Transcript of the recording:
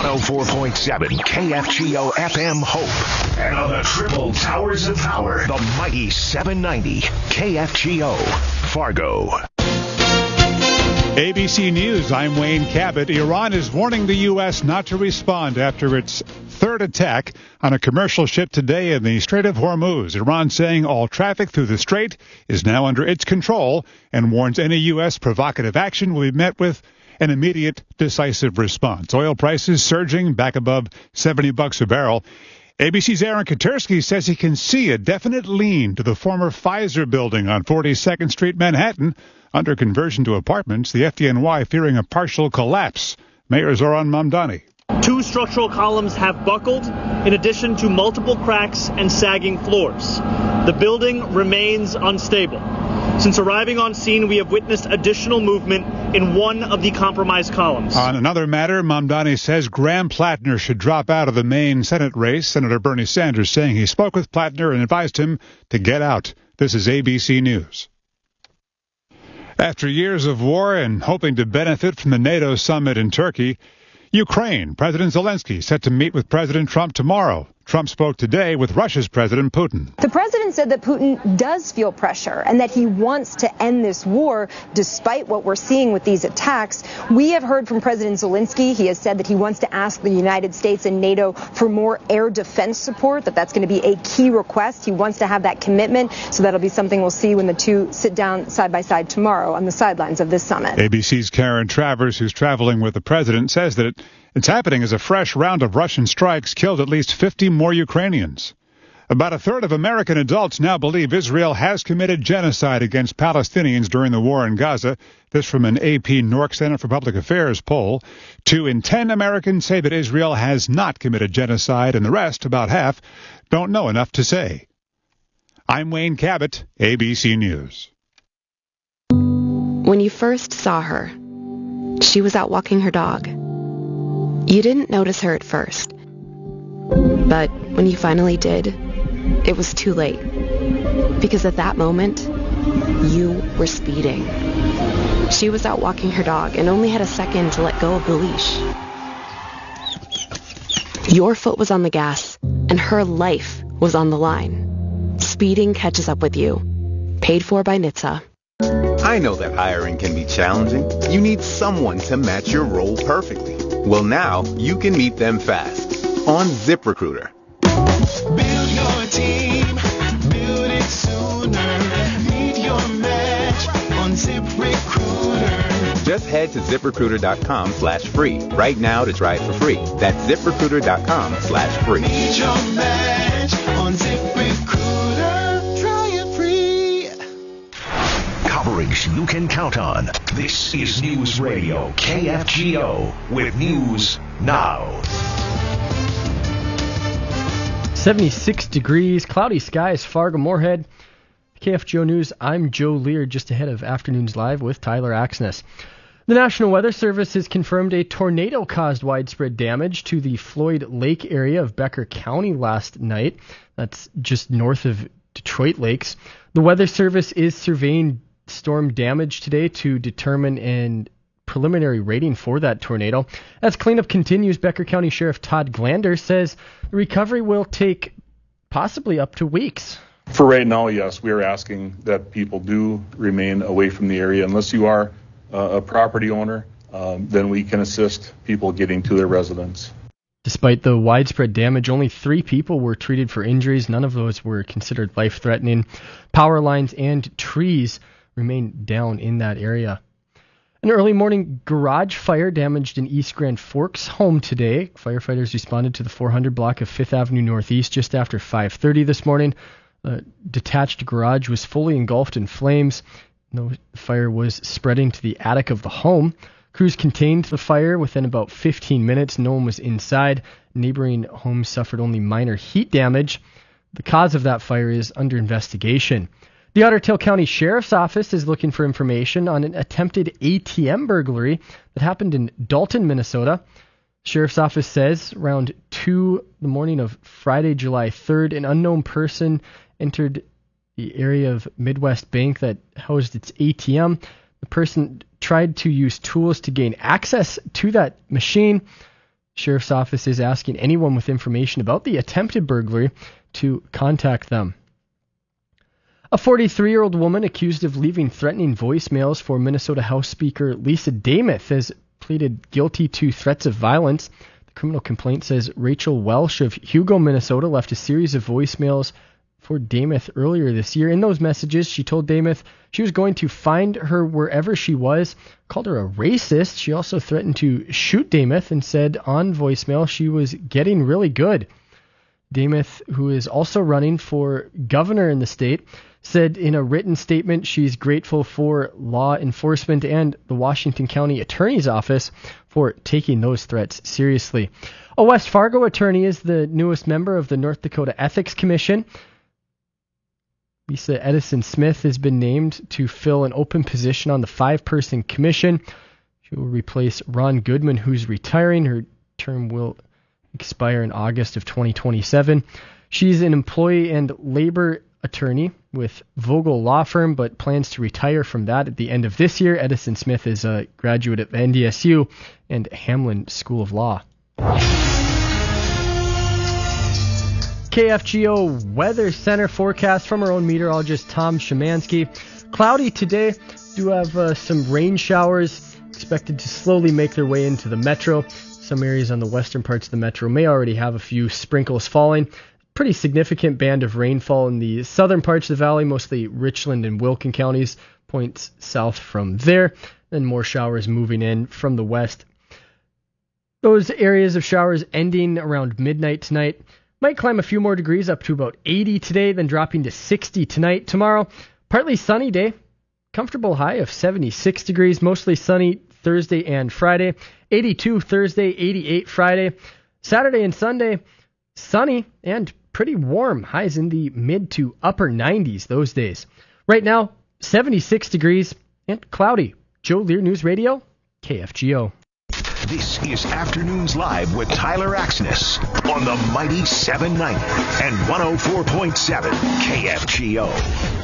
104.7 KFGO FM Hope. And on the triple towers of power, the mighty 790 KFGO Fargo. ABC News, I'm Wayne Cabot. Iran is warning the U.S. not to respond after its third attack on a commercial ship today in the Strait of Hormuz. Iran saying all traffic through the strait is now under its control and warns any U.S. provocative action will be met with an immediate, decisive response. Oil prices surging back above $70 a barrel. ABC's Aaron Katersky says he can see a definite lean to the former Pfizer building on 42nd Street, Manhattan, under conversion to apartments, the FDNY fearing a partial collapse. Mayor Zoran Mamdani. 2 structural columns have buckled, in addition to multiple cracks and sagging floors. The building remains unstable. Since arriving on scene, we have witnessed additional movement in one of the compromised columns. On another matter, Mamdani says Graham Plattner should drop out of the Maine Senate race. Senator Bernie Sanders saying he spoke with Plattner and advised him to get out. This is ABC News. After years of war and hoping to benefit from the NATO summit in Turkey, Ukraine, President Zelensky set to meet with President Trump tomorrow. Trump spoke today with Russia's President Putin. The president said that Putin does feel pressure and that he wants to end this war despite what we're seeing with these attacks. We have heard from President Zelensky. He has said that he wants to ask the United States and NATO for more air defense support, that's going to be a key request. He wants to have that commitment, so that'll be something we'll see when the two sit down side by side tomorrow on the sidelines of this summit. ABC's Karen Travers, who's traveling with the president, says that it's happening as a fresh round of Russian strikes killed at least 50 more Ukrainians. About a third of American adults now believe Israel has committed genocide against Palestinians during the war in Gaza. This from an AP Nork Center for Public Affairs poll. 2 in 10 Americans say that Israel has not committed genocide, and the rest, about half, don't know enough to say. I'm Wayne Cabot, ABC News. When you first saw her, she was out walking her dog. You didn't notice her at first. But when you finally did, it was too late. Because at that moment, you were speeding. She was out walking her dog and only had a second to let go of the leash. Your foot was on the gas, and her life was on the line. Speeding catches up with you. Paid for by NHTSA. I know that hiring can be challenging. You need someone to match your role perfectly. Well, now you can meet them fast on ZipRecruiter. Build your team, build it sooner. Meet your match on ZipRecruiter. Just head to ZipRecruiter.com/free right now to try it for free. That's ZipRecruiter.com/free. Meet your match on ZipRecruiter. Try it free. Coverage you can count on. This is News Radio KFGO with News Now. 76 degrees, cloudy skies, Fargo, Moorhead. KFGO News, I'm Joe Lear, just ahead of Afternoons Live with Tyler Axness. The National Weather Service has confirmed a tornado caused widespread damage to the Floyd Lake area of Becker County last night. That's just north of Detroit Lakes. The Weather Service is surveying storm damage today to determine an preliminary rating for that tornado. As cleanup continues, Becker County Sheriff Todd Glander says the recovery will take possibly up to weeks. For right now, yes, we are asking that people do remain away from the area. Unless you are a property owner, then we can assist people getting to their residence. Despite the widespread damage, only 3 people were treated for injuries. None of those were considered life-threatening. Power lines and trees remain down in that area. An early morning garage fire damaged an East Grand Forks home today. Firefighters responded to the 400 block of 5th Avenue Northeast just after 5:30 this morning. A detached garage was fully engulfed in flames. The fire was spreading to the attic of the home. Crews contained the fire within about 15 minutes. No one was inside. Neighboring homes suffered only minor heat damage. The cause of that fire is under investigation. The Otter Tail County Sheriff's Office is looking for information on an attempted ATM burglary that happened in Dalton, Minnesota. Sheriff's Office says around 2 the morning of Friday, July 3rd, an unknown person entered the area of Midwest Bank that housed its ATM. The person tried to use tools to gain access to that machine. Sheriff's Office is asking anyone with information about the attempted burglary to contact them. A 43-year-old woman accused of leaving threatening voicemails for Minnesota House Speaker Lisa Demuth has pleaded guilty to threats of violence. The criminal complaint says Rachel Welsh of Hugo, Minnesota, left a series of voicemails for Demuth earlier this year. In those messages, she told Demuth she was going to find her wherever she was, called her a racist. She also threatened to shoot Demuth and said on voicemail she was getting really good. Demuth, who is also running for governor in the state, said in a written statement she's grateful for law enforcement and the Washington County Attorney's Office for taking those threats seriously. A West Fargo attorney is the newest member of the North Dakota Ethics Commission. Lisa Edison Smith has been named to fill an open position on the 5-person commission. She will replace Ron Goodman, who's retiring. Her term will expire in August of 2027. She's an employee and labor attorney with Vogel Law Firm, but plans to retire from that at the end of this year. Edison Smith is a graduate of NDSU and Hamlin School of Law. KFGO Weather Center forecast from our own meteorologist Tom Szymanski. Cloudy today. Do have some rain showers expected to slowly make their way into the metro. Some areas on the western parts of the metro may already have a few sprinkles falling. Pretty significant band of rainfall in the southern parts of the valley, mostly Richland and Wilkin counties, points south from there. Then more showers moving in from the west. Those areas of showers ending around midnight tonight. Might climb a few more degrees up to about 80 today, then dropping to 60 tonight. Tomorrow, partly sunny day. Comfortable high of 76 degrees, mostly sunny Thursday and Friday. 82 Thursday, 88 Friday. Saturday and Sunday, sunny and pretty warm. Highs in the mid to upper 90s those days. Right now, 76 degrees and cloudy. Joe Lear News Radio, KFGO. This is Afternoons Live with Tyler Axness on the Mighty 790 and 104.7 KFGO.